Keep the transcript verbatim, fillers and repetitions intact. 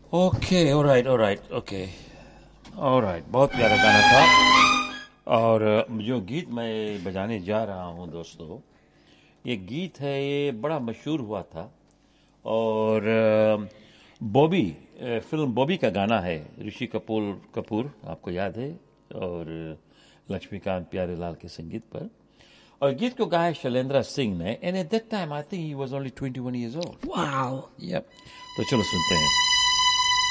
Okay, alright alright okay, alright, बहुत प्यारा गाना था। और अ, जो गीत मैं बजाने जा रहा हूँ दोस्तों, ये गीत है, ये बड़ा मशहूर हुआ था। और अ, बॉबी, अ, फिल्म बॉबी का गाना है, ऋषि कपूर कपूर आपको याद है, और अ, लक्ष्मीकांत प्यारेलाल के संगीत पर। और गीत को गाया शैलेंद्र सिंह ने, and at that time I think he was only twenty one years old. Wow. Yup, तो चलो सुनते हैं।